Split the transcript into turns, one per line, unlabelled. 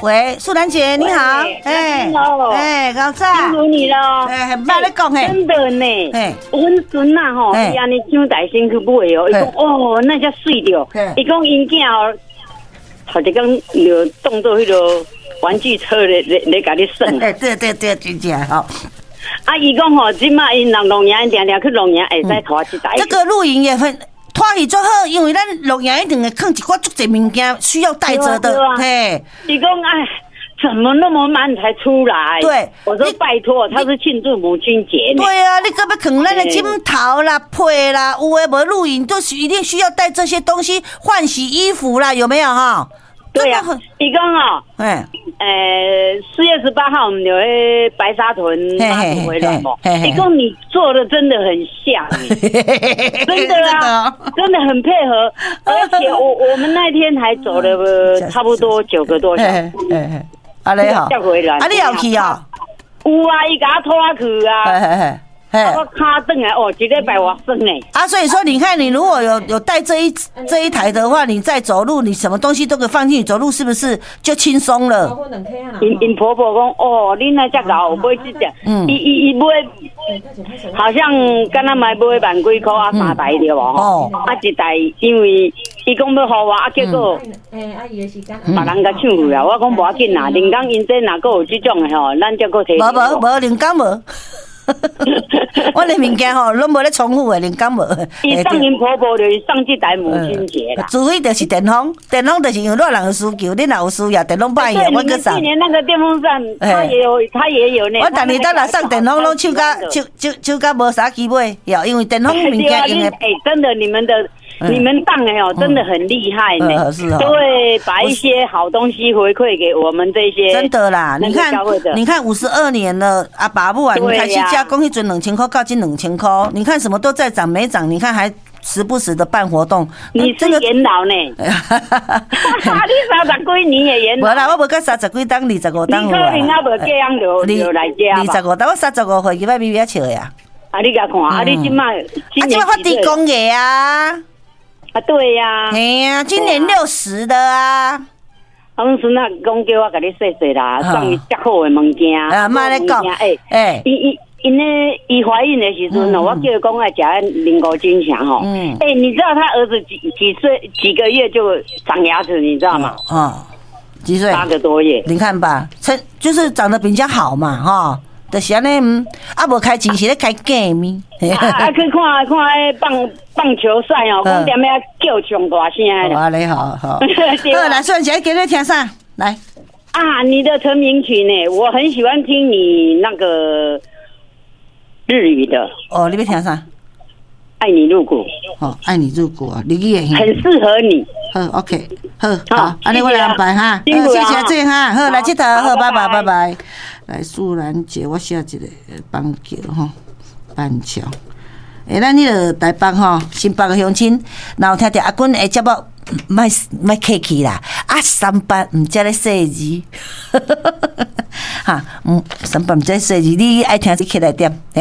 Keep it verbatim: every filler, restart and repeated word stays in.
喂，素兰姐你好，
哎，
哎，高早，
辛苦你了，
哎，很慢咧讲嘿，
真的呢，
哎，
阮孙呐吼，伊安尼上大身去买哦，伊讲哦，那才水着，伊讲因囝哦，头一工就当做迄个玩具车咧咧咧甲你耍，
哎，对对对，真正吼。
啊，伊讲吼，即马因人龙岩定定去龙岩会使拖一台。
这个露营也很。拖去最好，因为咱露营一定会放一寡足侪物件需要带着的，嘿。
伊讲哎，怎么那么慢才出来？
对，
我说拜托，他是庆祝母亲节。
对啊，你搁要放咱的枕头啦、被啦，有诶无露营都是一定需要带这些东西，换洗衣服啦，有没有哈？
对啊，伊讲哦，
哎，
呃，四月十八号我们有去白沙屯妈祖回来嘛，伊讲你做的真的很像，真的啊，真的很配合，而且我我们那天还走了差不多九个多小时，
啊你好，
才回来，
啊你有去啊？
有啊，伊甲我拖去啊。我卡顿来哦，一礼拜我算呢。
啊，所以说你看，你如果有有带这一这一台的话，你再走路，你什么东西都可以放进去走路，是不是就轻松了？
因因婆婆讲哦，恁那只老买这只，嗯，伊伊伊买，好像敢若买买万几块啊，三台对无吼？啊一台，因为伊讲要互我，啊结果，诶，阿姨的时间，别人甲抢去啊，我讲无要紧啦，人讲因这若个有这种的吼，咱则个提。
无无无，人讲无。我的物件吼，拢无咧重复的，人讲无。
伊送因婆婆就是送这台母亲节啦。
除非就是电风，电风就是因为偌人有需求，你若有需要，电风拜用，我去送。
去年那个电风扇，他也有，他也有那。
我逐年当来送电风，拢手甲手手手甲无啥机买，哟，因为电风物件用的。
哎，真的，你们的。你们当的哦，真的很厉害呢，
是哦，
对，把一些好东西回馈给我们这些
真的啦。你看，你看五十二年了，阿爸不啊，你开始加工一准两千块，到今两千块，你看什么都在涨，没涨，你看还时不时的办活动。
你是元老呢？你三十几年的元老。
无啦，我无到三十几当，二十五当。
你可能还无这样就就来加吧。
二十五当，我三十五岁，伊摆咪咪笑呀。
啊，你甲看，啊，你今麦，
啊，今麦发地公爷啊。
啊，对呀，
哎呀，今年六十的啊。
我们孙仔讲叫我甲你说说啦，送伊较好的物件。
啊，妈咧讲，哎哎，
伊伊因咧伊怀孕的时阵哦，我叫伊讲爱食灵果金香吼。嗯。哎，你知道他儿子几几岁几个月就长牙齿，你知道吗？
哦，几岁？
八个多月。
你看吧，成就是长得比较好嘛，哈。就是安尼，嗯，啊，无开钱是咧开假咪。
啊，去看看迄棒棒球赛哦，讲踮遐叫上大声的。
好嘞，好好。好，来，算起来，给你听啥？来。
啊，你的成名曲呢？我很喜欢听你那个日语的。
哦，你要听啥？
爱你入骨。
哦，爱你入骨啊，日语的。
很适合你。
好 ，OK， 好，好，安尼我来安排哈。
辛苦了，
谢谢这哈，好，来佚佗，好，拜拜，拜拜。来，素兰姐，我写一个板桥吼，板桥。诶，咱迄个台北吼，新北个乡亲，然后听着阿君会节目，莫莫客气啦。啊，三八毋才咧细字，哈，嗯，三八毋才细字，你爱听就起来点。